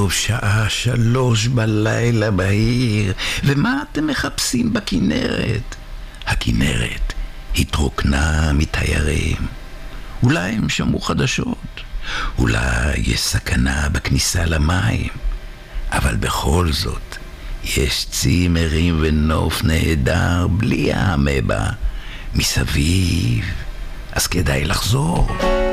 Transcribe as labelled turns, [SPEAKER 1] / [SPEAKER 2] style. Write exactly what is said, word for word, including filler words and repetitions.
[SPEAKER 1] וערוב שעה שלוש בלילה בהיר, ומה אתם מחפשים בכנרת? הכנרת התרוקנה מתיירים. אולי הם שמעו חדשות, אולי יש סכנה בכניסה למים, אבל בכל זאת יש צימרים ונוף נהדר בלי האמבה מסביב, אז כדאי לחזור.